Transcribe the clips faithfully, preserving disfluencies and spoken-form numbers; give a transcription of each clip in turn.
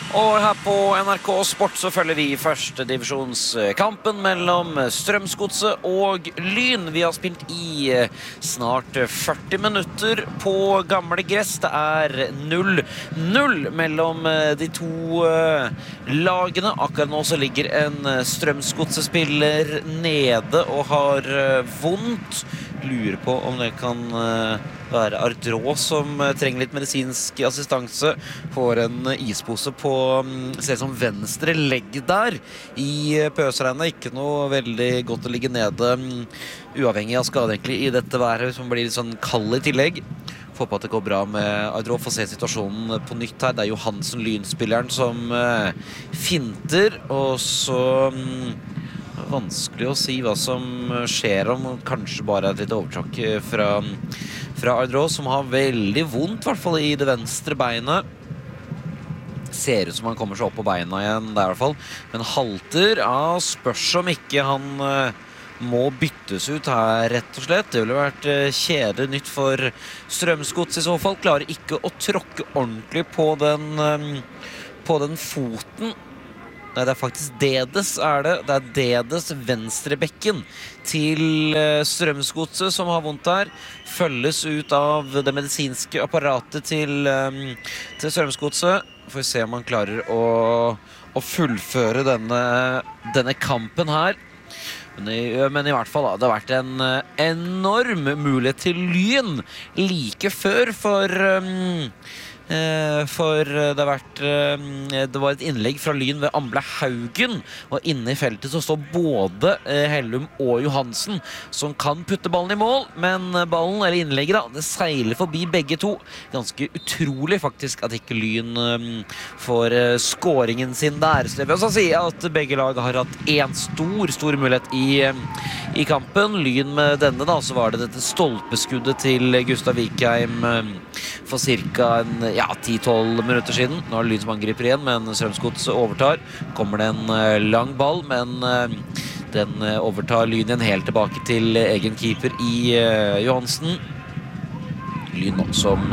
Og her på N R K Sport så følger vi første divisjonskampen mellom Strømsgodset og Lyn. Vi har spilt i snart førti minutter på gamle gress. Det er null null mellom de to lagene. Akkurat nå så ligger en Strømsgodset-spiller nede og har vondt. Lurer på om det kan være Ardrå som trenger litt medisinsk assistanse. Får en ispose på ser som venstre legg der i pøsregnet. Ikke noe veldig godt å ligge nede, uavhengig av skade egentlig i dette været som blir litt sånn kald i tillegg. Får på at det går bra med Ardrå. Får se situasjonen på nytt her. Det er Johansen, Lynspilleren, som finter, og så vanskelig å si hva som skjer, om kanskje bare et litt overtrakk fra, fra Ardrå, som har veldig vondt, i hvert fall i det venstre beinet. Ser ut som han kommer seg opp på beina igjen der i hvert fall, men halter. Ja, spørs om ikke han uh, må byttes ut her, rett og slett. Det ville vært uh, kjedelig nytt for Strømsgods i så fall. Klarer ikke å tråkke ordentlig på den, um, på den foten. Nei, det er faktisk Dedes er det. Det er Dedes venstrebekken til Strømsgodset som har vondt der. Følges ut av det medisinske apparatet til, til Strømsgodset. Får vi se om han klarer å, å fullføre denne, denne kampen her. Men i, men i hvert fall da, det har vært en enorm mulighet til Lyn like før for... Um, For det har vært Det var et innlegg fra Lyn ved Amble Haugen, og inne i feltet så står både Hellum og Johansen som kan putte ballen i mål, men ballen, eller innlegget da, det seiler forbi begge to. Ganske utrolig faktisk at ikke Lyn får skåringen sin der. Så det vil også si at begge lag har hatt en stor, stor mulighet i, i kampen. Lyn med denne da, så var det dette stolpeskuddet til Gustav Vikheim for cirka en ja, ti tolv minutter siden. Nå er det Lyn som angriper igjen, men Strømsgodset overtar. Kommer det en lang ball, men den overtar Lyn igjen helt tilbake til egen keeper i Johansen. Lyn nå som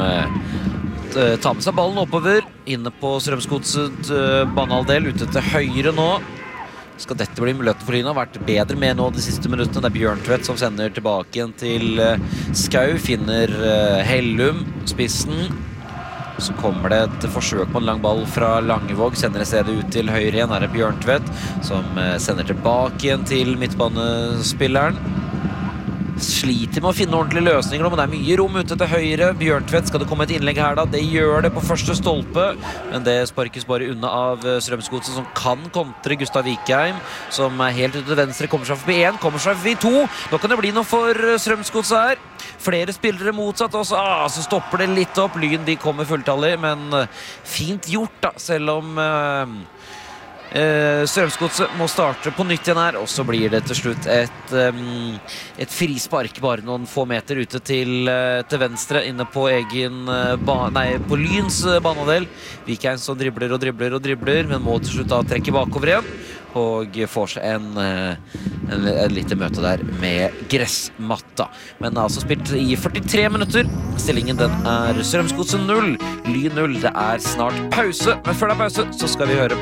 tar med seg ballen oppover, inne på Strømsgodset banehalvdel, ute til høyre nå. Skal dette bli muligheten for Lyn? Har vært bedre med nå de siste minuttene. Det er Bjørntvedt som sender tilbake igjen til Skau, finner Hellum, spissen. Så kommer det et forsøk på en lang ball fra Langevåg, sender i stedet ut til høyre igjen. Her er Bjørntvedt som sender tilbake igjen til midtbanespilleren. Sliter med å finne ordentlige løsninger, men det er mye rom ute til høyre. Bjørntvedt, skal det komme et innlegg her da? Det gjør det på første stolpe, men det sparkes bare unna av Strømsgodset, som kan kontre Gustav Vikheim, som er helt ute til venstre, kommer seg forbi en, kommer seg forbi to. Nå kan det bli noe for Strømsgodset her. Flere spillere motsatt også. Ah, så stopper det litt opp. Lyn, de kommer fulltallig, men fint gjort da, selv om... Uh, Uh, Strømsgodset må starte på nytt igjen her, og så blir det til slutt et, um, et frispark bare noen få meter ute til, uh, til venstre inne på egen uh, ba nei, på Lyns uh, banehalvdel. Vikheim som dribler og dribler og dribler, men må til slutt da trekke bakover igjen og får seg en, uh, en, en lite møte der med gressmatta. Men altså spilt i førtitre minutter. Stillingen den er Strømsgodset null, Lyn null. Det er snart pause, men før det er pause så skal vi høre